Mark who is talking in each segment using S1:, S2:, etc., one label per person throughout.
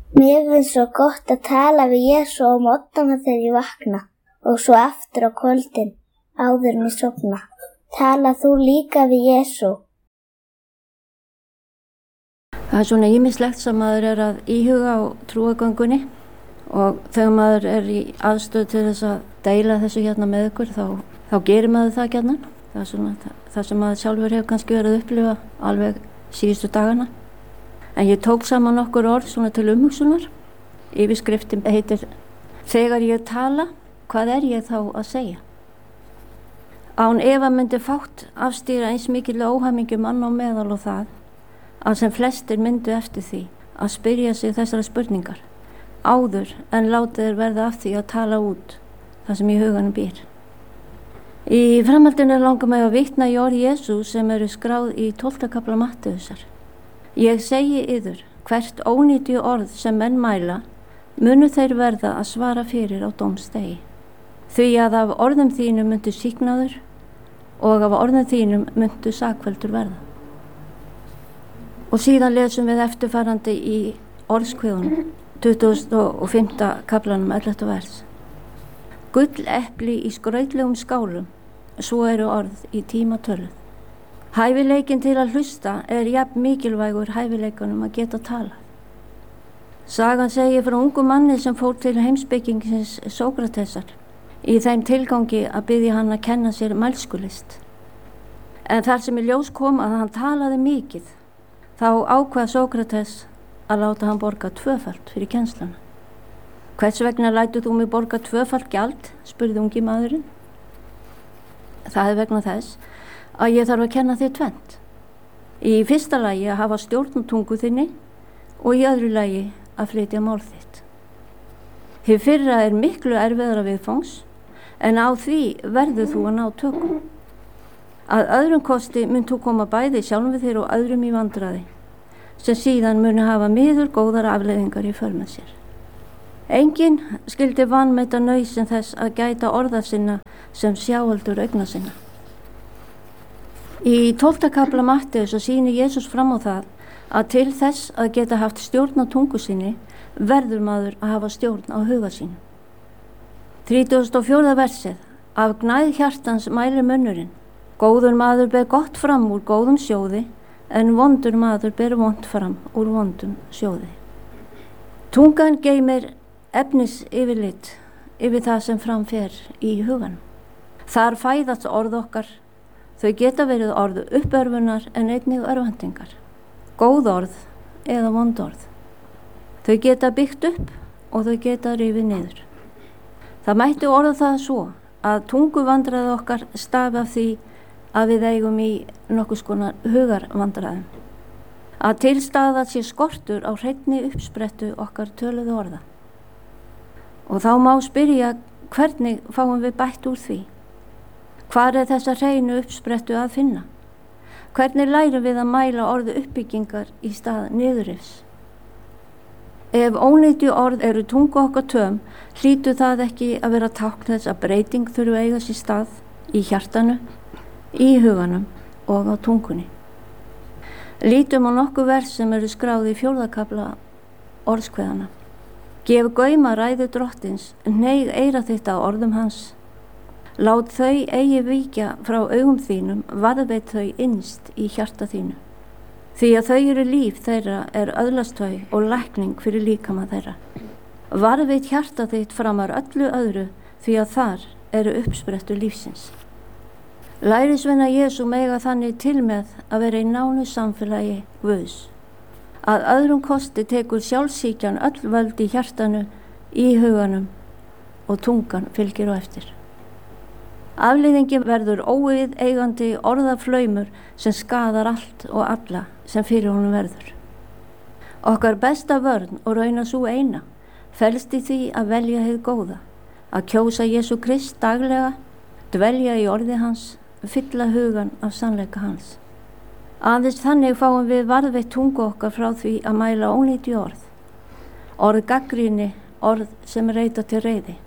S1: Mér finnst svo gott að tala við Jesú á morgnana þegar ég vakna og svo aftur á kvöldin áður en ég sofna. Talað þú líka við Jesú?
S2: Það er svona ýmislegt sem maður að íhuga á trúargöngunni og þegar maður í aðstöðu til þess að deila þessu hérna með ykkur þá gerir maður það gjarnan. Það er svona það sem maður sjálfur hefur kannski verið að upplifa alveg síðustu dagana. En ég tók saman nokkur orð svona til umhugsunar. Yfirskriftin heitir Þegar ég tala, hvað er ég þá að segja? Án efa myndi fátt afstýra eins mikil óhamingju mann á meðal og það að sem flestir myndu eftir því að spyrja sig þessara spurningar áður en láta þeir verða af því að tala út það sem í huganum býr. Í framhaldinu langar mig að vitna í orð Jesú sem eru skráð í 12. kafla Mattheusar. Ég segi yður, hvert ónýtju orð sem menn mæla, munu þeir verða að svara fyrir á dómsdegi. Því að af orðum þínum myndu sýknaður og af orðum þínum myndu sakfelldur verða. Og síðan lesum við eftirfarandi í orðskviðunum, 25. kaflanum 11. vers. Gull epli í skrautlegum skálum, svo eru orð í tíma töluð. Hæfileikinn til að hlusta jafn mikilvægur hæfileikunum að geta talað. Sagan segir frá ungu manni sem fór til heimspekingsins Sókratesar í þeim tilgangi að biðja hann að kenna sér mælskulist. En þar sem í ljós kom að hann talaði mikið, þá ákvað Sókrates að láta hann borga 2-falt fyrir kennsluna. Hvers vegna lætur þú mig borga 2-falt gjald, spurði ungi maðurinn. Það vegna þess að ég þarf að kenna þér tvennt. Í fyrsta lagi að hafa stjórn á tungu þinni og í öðru lagi að flytja mál þitt. Hið fyrra miklu erfiðara viðfangs en á því verður þú að ná tökum. Að öðrum kosti mun þú koma bæði sjálfum þér og öðrum í vandræði sem síðan muni hafa miður góðar afleiðingar í för með sér. Enginn skyldi vanmeta nauðsyn þess að gæta orða sinna sem sjáaldur augna sinna. Í 12. kafla Mattheus sýnir Jesús fram á það að til þess að geta haft stjórn á tungu sinni verður maður að hafa stjórn á huga sínu. 34. versið. Af gnægð hjartans mælir munnurinn. Góður maður ber gott fram úr góðum sjóði en vondur maður ber vont fram úr vondum sjóði. Tungan geymir efnis yfirlit yfir það sem framfer í huganum. Þar fæðast orð okkar. Þau geta verið orð uppörfunar en einnig örvæntingar. Góð orð eða vond orð. Þau geta byggt upp og þau geta rifið niður. Það mætti orða það svo að tunguvandræði okkar stafi af því að við eigum í nokkurs konar hugarvandræðum. Að tilstaða sé skortur á hreinni uppsprettu okkar töluðu orða. Og þá má spyrja hvernig fáum við bætt úr því? Hvar þessa hreinu uppsprettu að finna? Hvernig lærum við að mæla orðu uppbyggingar í stað niðurrifs? Ef ónýtju orð eru tungu okkar töm, hlýtur það ekki að vera tákn þess að breyting þurfi að eiga sér stað í hjartanu, í huganum og á tungunni. Lítum á nokkuð vers sem eru skráð í 4. kafla orðskveðana. Gef gaum að ræðu drottins, hneig eyra þitt á orðum hans. Lát þau eigi víkja frá augum þínum, varðveit þau innst í hjarta þínu. Því að þau eru líf þeirra öðlast þau og lækning fyrir líkama þeirra. Varðveit hjarta þitt framar öllu öðru því að þar eru uppsprettu lífsins. Lærisveina Jesú mega þannig til með að vera í nánu samfélagi Guðs. Að öðrum kosti tekur sjálfsíkjan öll völd í hjartanu, í huganum og tungan fylgir á eftir. Afleiðingin verður óviðeigandi orðaflaumur sem skaðar allt og alla sem fyrir honum verður. Okkar besta vörn og raunar sú eina felst í því að velja hið góða, að kjósa Jesú Krist daglega, dvelja í orði hans, fylla hugan af sannleika hans. Aðeins þannig fáum við varðveitt tungu okkar frá því að mæla ónýtju orð. Orð gagnrýni, orð sem reita til reiði.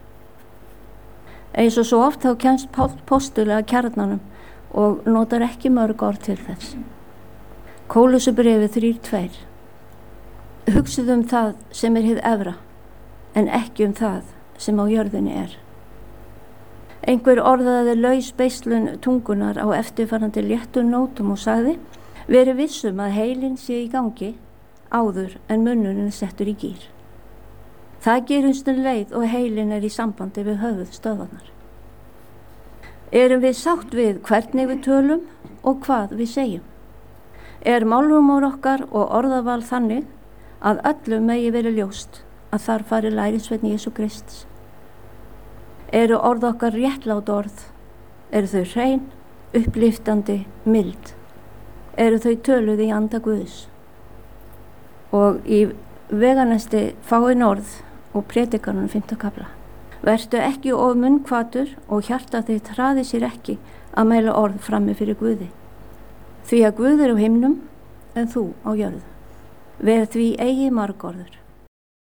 S2: Eins og svo oft þá kemst Páll postuli að kjarnanum og notar ekki mörg orð til þess. Kólusubréfið 3:2. hugsið það sem hið efra, en ekki það sem á jörðinni Einhver orðaði laus beislun tungunar á eftirfarandi léttum nótum og sagði: Veri vissum að heilinn sé í gangi áður en munnurinn settur í gír. Það gerist leið og heilinn í sambandi við höfuðstöðvarnar. Erum við sátt við hvernig við tölum og hvað við segjum? Málrúmur okkar og orðaval þannig að öllum megi verið ljóst að þar fari lærisveinn Jesú Krists? Orð okkar réttlát orð? Þau hrein, uppliftandi, mild? Þau töluð í anda Guðs? Og í veganesti fáin orð og predikarnum 5. kafla. Vertu ekki of munnkvatur og hjarta þitt hraði sér ekki að mæla orð frammi fyrir Guði. Því að Guð á himnum en þú á jörðu. Verð því eigi margorður.